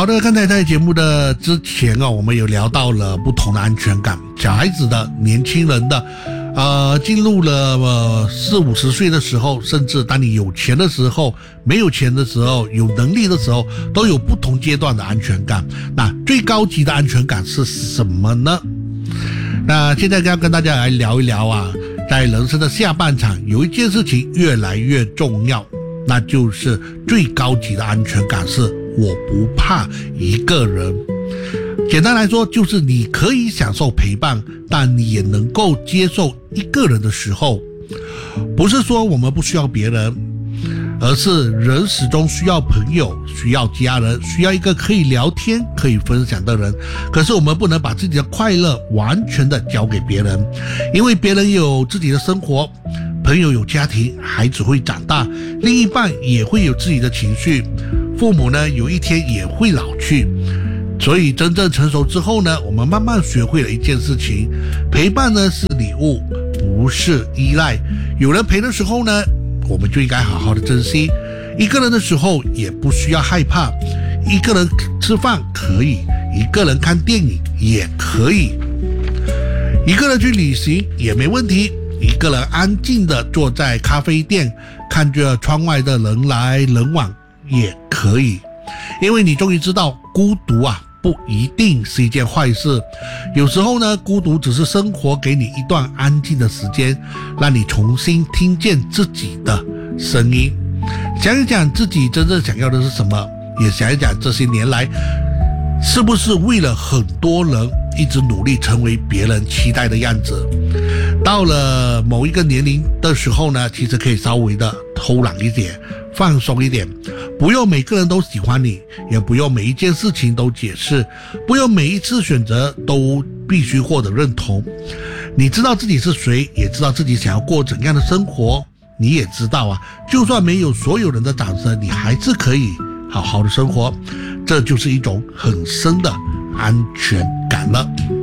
好的，刚才在节目的之前我们有聊到了不同的安全感，小孩子的、年轻人的，进入了40-50岁的时候，甚至当你有钱的时候、没有钱的时候、有能力的时候，都有不同阶段的安全感。那最高级的安全感是什么呢？那现在要跟大家来聊一聊在人生的下半场，有一件事情越来越重要，那就是最高级的安全感是我不怕一个人。简单来说，就是你可以享受陪伴，但你也能够接受一个人的时候。不是说我们不需要别人，而是人始终需要朋友，需要家人，需要一个可以聊天、可以分享的人。可是我们不能把自己的快乐完全的交给别人，因为别人有自己的生活，朋友有家庭，孩子会长大，另一半也会有自己的情绪，父母呢有一天也会老去。所以真正成熟之后呢，我们慢慢学会了一件事情，陪伴呢是礼物，不是依赖。有人陪的时候呢，我们就应该好好的珍惜。一个人的时候也不需要害怕，一个人吃饭可以，一个人看电影也可以，一个人去旅行也没问题，一个人安静的坐在咖啡店，看着窗外的人来人往也可以。因为你终于知道，孤独不一定是一件坏事。有时候呢，孤独只是生活给你一段安静的时间，让你重新听见自己的声音，想一想自己真正想要的是什么，也想一想这些年来是不是为了很多人一直努力成为别人期待的样子。到了某一个年龄的时候呢，其实可以稍微的偷懒一点，放松一点，不用每个人都喜欢你，也不用每一件事情都解释，不用每一次选择都必须获得认同。你知道自己是谁，也知道自己想要过怎样的生活，你也知道就算没有所有人的掌声，你还是可以好好的生活。这就是一种很深的安全感了。